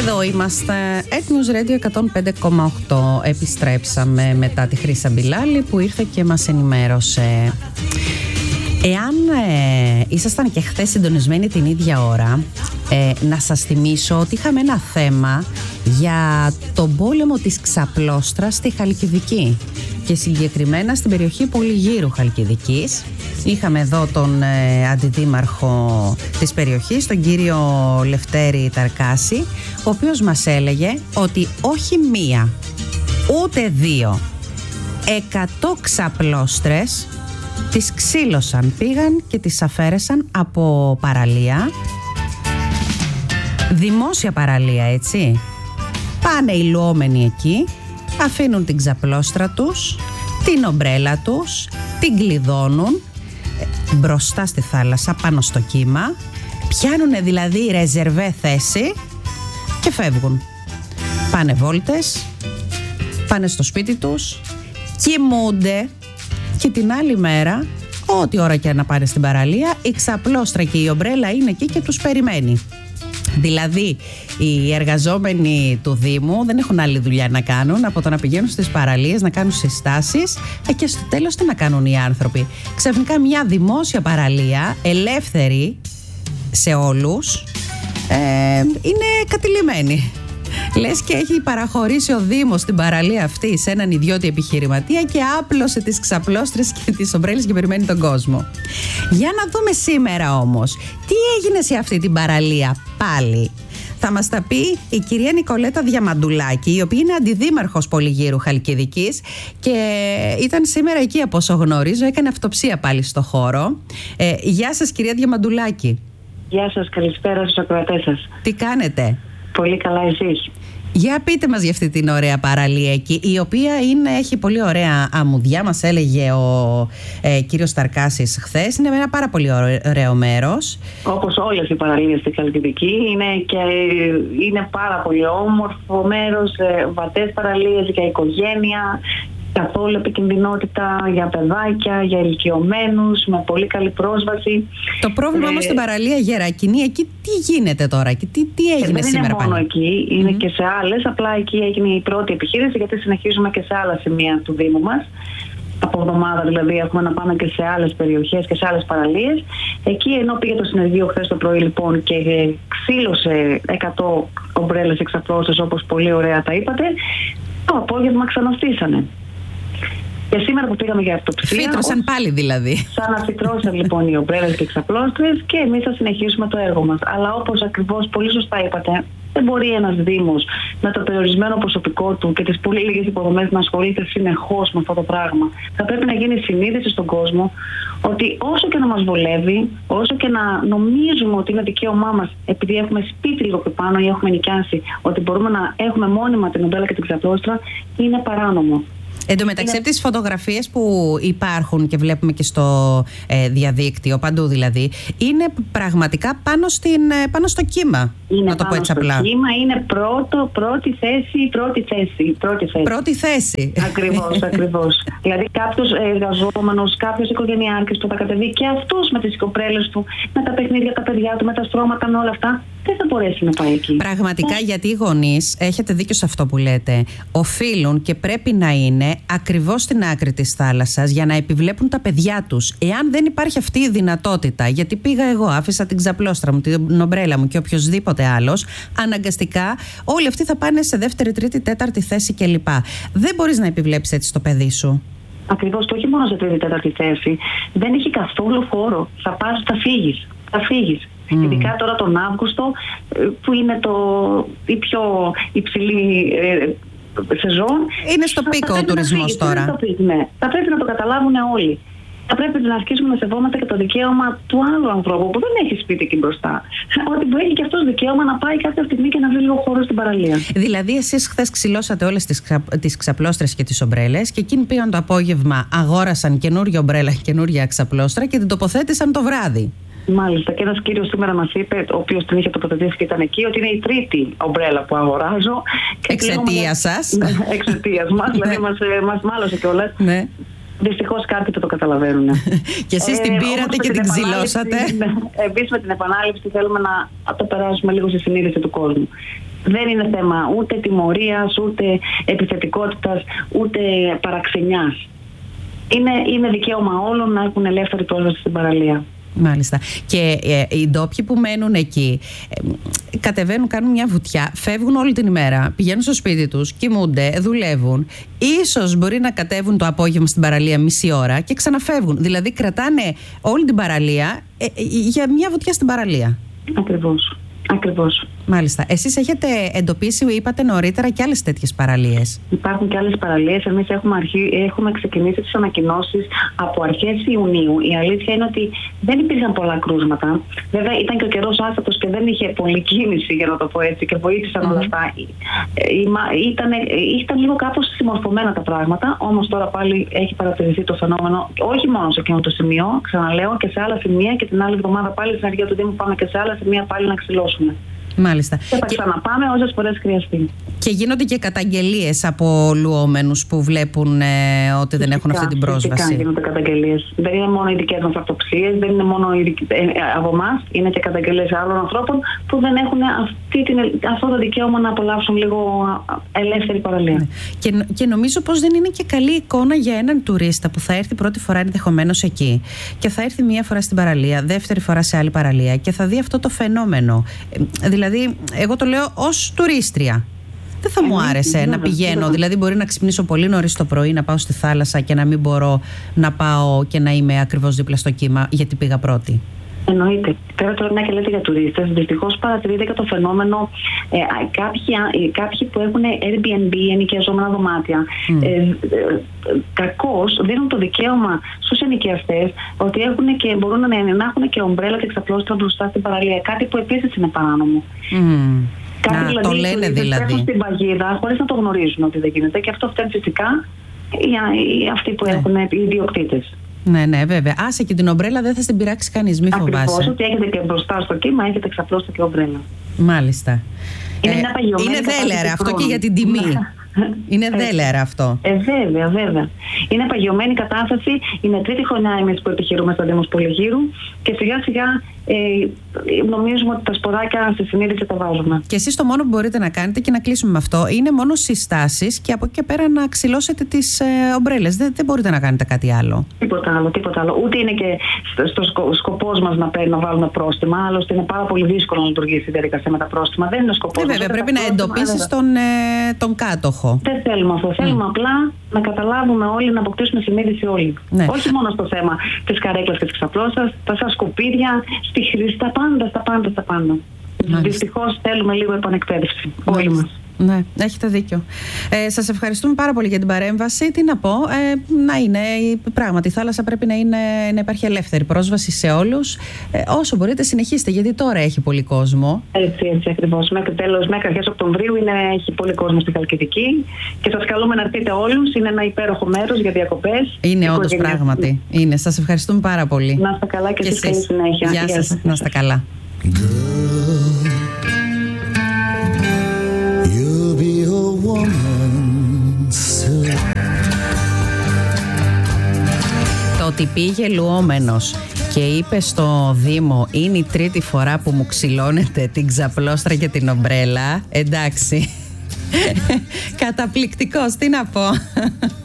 Εδώ είμαστε, News Radio 105,8. Επιστρέψαμε μετά τη Χρύσα Μπιλάλη που ήρθε και μας ενημέρωσε. Εάν ήσασταν και χθες συντονισμένοι την ίδια ώρα, να σας θυμίσω ότι είχαμε ένα θέμα για τον πόλεμο της Ξαπλώστρας στη Χαλκιδική και συγκεκριμένα στην περιοχή Πολυγύρου Χαλκιδικής. Είχαμε εδώ τον αντιδήμαρχο της περιοχής, τον κύριο Λευτέρη Ταρκάση, ο οποίος μας έλεγε ότι όχι μία, ούτε δύο, 100 ξαπλώστρες τις ξύλωσαν, πήγαν και τις αφαίρεσαν από παραλία, δημόσια παραλία, έτσι. Πάνε οι λουόμενοι εκεί, αφήνουν την ξαπλώστρα τους, την ομπρέλα τους, την κλειδώνουν μπροστά στη θάλασσα, πάνω στο κύμα, πιάνουν δηλαδή ρεζερβέ θέση και φεύγουν. Πάνε βόλτες, πάνε στο σπίτι τους, κοιμούνται και την άλλη μέρα, ό,τι ώρα και να πάνε στην παραλία, η ξαπλώστρα και η ομπρέλα είναι εκεί και τους περιμένει. Δηλαδή, οι εργαζόμενοι του Δήμου δεν έχουν άλλη δουλειά να κάνουν από το να πηγαίνουν στις παραλίες, να κάνουν συστάσεις και στο τέλος τι να κάνουν οι άνθρωποι. Ξαφνικά μια δημόσια παραλία, ελεύθερη σε όλους, είναι κατηλημένη. Λες και έχει παραχωρήσει ο Δήμος την παραλία αυτή σε έναν ιδιώτη επιχειρηματία και άπλωσε τις ξαπλώστρες και τις ομπρέλες και περιμένει τον κόσμο. Για να δούμε σήμερα όμως τι έγινε σε αυτή την παραλία πάλι. Θα μας τα πει η κυρία Νικολέτα Διαμαντουλάκη, η οποία είναι αντιδήμαρχος Πολυγύρου Χαλκιδικής και ήταν σήμερα εκεί από όσο γνωρίζω, έκανε αυτοψία πάλι στο χώρο. Γεια σας κυρία Διαμαντουλάκη. Γεια σας, καλησπέρα στους ακροατές σας. Τι κάνετε? Πολύ καλά, εσείς? Για πείτε μας για αυτή την ωραία παραλία εκεί, η οποία έχει πολύ ωραία αμμουδιά, μας έλεγε ο κύριος Ταρκάσης χθες. Είναι ένα πάρα πολύ ωραίο μέρος. Όπως όλες οι παραλίες στη Χαλκιδική, είναι πάρα πολύ όμορφο μέρος, βατές παραλίες για οικογένεια, καθόλου επικινδυνότητα για παιδάκια, για ηλικιωμένους, με πολύ καλή πρόσβαση. Το πρόβλημα όμως στην παραλία Γερακινή, εκεί τι γίνεται τώρα, και τι έγινε σήμερα πάλι? Δεν είναι μόνο εκεί, είναι και σε άλλες, απλά εκεί έγινε η πρώτη επιχείρηση, γιατί συνεχίζουμε και σε άλλα σημεία του Δήμου μας. Από εβδομάδα δηλαδή έχουμε να πάμε και σε άλλες περιοχές και σε άλλες παραλίες. Εκεί ενώ πήγε το συνεργείο χθες το πρωί λοιπόν και ξύλωσε 100 ομπρέλες εξαπλώσεις, όπως πολύ ωραία τα είπατε, το απόγευμα ξαναστήσανε. Και σήμερα που πήγαμε για αυτοψία. Φύτρωσαν πάλι δηλαδή. Σαν να φυτρώσαν λοιπόν οι ομπρέλες και οι ξαπλώστρες και εμείς θα συνεχίσουμε το έργο μας. Αλλά όπως ακριβώς πολύ σωστά είπατε, δεν μπορεί ένας Δήμος με το περιορισμένο προσωπικό του και τις πολύ λίγες υποδομές να ασχολείται συνεχώς με αυτό το πράγμα. Θα πρέπει να γίνει συνείδηση στον κόσμο ότι όσο και να μας βολεύει, όσο και να νομίζουμε ότι είναι δικαίωμά μας, επειδή έχουμε σπίτι λίγο πιο πάνω ή έχουμε νοικιάσει, ότι μπορούμε να έχουμε μόνιμα την ομπρέλα και την ξαπλώστρα, είναι παράνομο. Εν τω μεταξύ, από τις φωτογραφίες που υπάρχουν και βλέπουμε και στο διαδίκτυο, παντού δηλαδή, είναι πραγματικά πάνω στο κύμα. Είναι να το πω έτσι απλά. Στο κύμα είναι πρώτη θέση. Πρώτη θέση. Ακριβώς. Δηλαδή κάποιος εργαζόμενος, κάποιος οικογενειάρχης που θα κατεβεί και αυτός με τις οικοπρέλες του, με τα παιχνίδια, τα παιδιά του, με τα στρώματα, με όλα αυτά, δεν θα μπορέσει να πάει εκεί. Πραγματικά, γιατί οι γονείς, έχετε δίκιο σε αυτό που λέτε, οφείλουν και πρέπει να είναι ακριβώς στην άκρη της θάλασσας για να επιβλέπουν τα παιδιά τους. Εάν δεν υπάρχει αυτή η δυνατότητα, γιατί πήγα εγώ, άφησα την ξαπλώστρα μου, την ομπρέλα μου και οποιοδήποτε άλλος, αναγκαστικά όλοι αυτοί θα πάνε σε δεύτερη, τρίτη, τέταρτη θέση κλπ. Δεν μπορείς να επιβλέψεις έτσι το παιδί σου. Ακριβώς, και όχι μόνο σε τρίτη, τέταρτη θέση. Δεν έχει καθόλου χώρο. Θα φύγεις. Ειδικά τώρα τον Αύγουστο, που είναι η πιο υψηλή σεζόν. Είναι στο πίκο ο τουρισμός τώρα. Ναι. Θα πρέπει να το καταλάβουν όλοι. Θα πρέπει να αρχίσουμε να σεβόμαστε και το δικαίωμα του άλλου ανθρώπου που δεν έχει σπίτι εκεί μπροστά. Ότι που έχει και αυτός δικαίωμα να πάει κάποια στιγμή και να βρει λίγο χώρο στην παραλία. Δηλαδή, εσείς χθες ξυλώσατε όλες τις ξαπλώστρες και τις ομπρέλες και εκείνοι πήγαν το απόγευμα, αγόρασαν καινούργια ομπρέλα, καινούργια ξαπλώστρα και την τοποθέτησαν το βράδυ. Μάλιστα. Και ένας κύριος σήμερα μας είπε, ο οποίος την είχε τοποθετήσει και ήταν εκεί, ότι είναι η τρίτη ομπρέλα που αγοράζω. Εξαιτίας σας. Εξαιτίας μας. Δηλαδή μας μάλωσε κιόλας. Ναι. Δυστυχώς κάποιοι το καταλαβαίνουν. Και εσείς την πήρατε και την ξυλώσατε. Εμείς με την επανάληψη θέλουμε να το περάσουμε λίγο στη συνείδηση του κόσμου. Δεν είναι θέμα ούτε τιμωρίας, ούτε επιθετικότητας, ούτε παραξενιάς. Είναι δικαίωμα όλων να έχουν ελεύθερη πρόσβαση στην παραλία. Μάλιστα. Και οι ντόπιοι που μένουν εκεί κατεβαίνουν, κάνουν μια βουτιά, φεύγουν όλη την ημέρα, πηγαίνουν στο σπίτι τους, κοιμούνται, δουλεύουν. Ίσως μπορεί να κατέβουν το απόγευμα στην παραλία μισή ώρα και ξαναφεύγουν. Δηλαδή κρατάνε όλη την παραλία για μια βουτιά στην παραλία. Ακριβώς. Μάλιστα. Εσείς έχετε εντοπίσει, είπατε νωρίτερα, και άλλες τέτοιες παραλίες? Υπάρχουν και άλλες παραλίες. Εμείς έχουμε ξεκινήσει τις ανακοινώσεις από αρχές Ιουνίου. Η αλήθεια είναι ότι δεν υπήρχαν πολλά κρούσματα. Βέβαια ήταν και ο καιρός άστατος και δεν είχε πολλή κίνηση, για να το πω έτσι, και βοήθησαν όλα αυτά. Ήταν λίγο κάπως συμμορφωμένα τα πράγματα, όμως τώρα πάλι έχει παρατηρηθεί το φαινόμενο, όχι μόνο σε εκείνο το σημείο, ξαναλέω, και σε άλλα σημεία, και την άλλη εβδομάδα πάλι στην αρχή του Δήμου πάμε και σε άλλα σημεία πάλι να ξυλώσουμε. Μάλιστα. Και θα ξαναπάμε όσες φορές χρειαστεί. Και γίνονται και καταγγελίες από λουόμενους που βλέπουν ότι δεν έχουν αυτή την πρόσβαση. Φυσικά γίνονται καταγγελίες. Δεν είναι μόνο οι δικές μας αυτοψίες, δεν είναι μόνο από εμάς, είναι και καταγγελίες άλλων ανθρώπων που δεν έχουν αυτό το δικαίωμα να απολαύσουν λίγο ελεύθερη παραλία. Ναι. Και νομίζω πως δεν είναι και καλή εικόνα για έναν τουρίστα που θα έρθει πρώτη φορά ενδεχομένως εκεί και θα έρθει μία φορά στην παραλία, δεύτερη φορά σε άλλη παραλία και θα δει αυτό το φαινόμενο. Δηλαδή, εγώ το λέω ως τουρίστρια. Δεν θα μου άρεσε να πηγαίνω. Δηλαδή, μπορεί να ξυπνήσω πολύ νωρίς το πρωί, να πάω στη θάλασσα και να μην μπορώ να πάω και να είμαι ακριβώς δίπλα στο κύμα, γιατί πήγα πρώτη. Εννοείται. Πέρα τώρα, μια και λέτε για τουρίστες, δυστυχώς παρατηρείται και το φαινόμενο κάποιοι που έχουν Airbnb, ενοικιαζόμενα δωμάτια, κακώς δίνουν το δικαίωμα στους ενοικιαστές ότι μπορούν να έχουν και ομπρέλα και εξαπλώστρα μπροστά στην παραλία. Κάτι που επίσης είναι παράνομο. Κάτι το λένε δηλαδή. Στην παγίδα χωρίς να το γνωρίζουν ότι δεν γίνεται, και αυτό φταίνει φυσικά αυτοί που έχουν οι ιδιοκτήτες. Ναι, βέβαια. Άσε, και την ομπρέλα δεν θα στην πειράξει κανείς, μη φοβάσαι. Ακριβώς, ότι έχετε και μπροστά στο κύμα, έχετε εξαπλώστρα και ομπρέλα. Μάλιστα. Είναι δέλεαρα αυτό και για την τιμή. Είναι δέλεαρα αυτό. Βέβαια. Είναι παγιωμένη κατάσταση. Είναι τρίτη χρονιά εμείς που επιχειρούμε στο Δήμο Πολυγύρου και σιγά σιγά νομίζουμε ότι τα σποράκια στη συνείδηση τα βάζουμε. Και εσείς το μόνο που μπορείτε να κάνετε, και να κλείσουμε με αυτό, είναι μόνο συστάσεις και από εκεί και πέρα να ξυλώσετε τις ομπρέλες. Δεν μπορείτε να κάνετε κάτι άλλο. Τίποτα άλλο. Ούτε είναι και στο σκοπός μας να βάλουμε πρόστιμα. Άλλωστε είναι πάρα πολύ δύσκολο να λειτουργήσει η διαδικασία με τα πρόστιμα. Δεν είναι ο σκοπός. Βέβαια, πρέπει να εντοπίσεις τον κάτοχο. Δεν θέλουμε αυτό. Θέλουμε απλά να καταλάβουμε όλοι, να αποκτήσουμε συνείδηση όλοι. Ναι. Όχι μόνο στο θέμα της καρέκλας και της ξαπλώστρας, στα σκουπίδια, στη χρήση, στα πάντα. Δυστυχώς θέλουμε λίγο επανεκπαίδευση. Όλοι μας. Ναι, έχετε δίκιο. Σας ευχαριστούμε πάρα πολύ για την παρέμβαση. Τι να πω, να είναι πράγματι η θάλασσα πρέπει να υπάρχει ελεύθερη πρόσβαση σε όλους. Όσο μπορείτε συνεχίστε, γιατί τώρα έχει πολύ κόσμο. Έτσι ακριβώς. Μέχρι αρχές Οκτωβρίου έχει πολύ κόσμο στη Χαλκιδική και σας καλούμε να έρθετε όλους. Είναι ένα υπέροχο μέρος για διακοπές. Είναι όντως πράγματι. Σας ευχαριστούμε πάρα πολύ. Να είστε καλά και εσείς, καλή συνέχεια. Γεια σας, να είστε καλά. Το ότι πήγε λουόμενος και είπε στο Δήμο είναι η τρίτη φορά που μου ξυλώνετε την ξαπλώστρα και την ομπρέλα, εντάξει. Καταπληκτικός, τι να πω.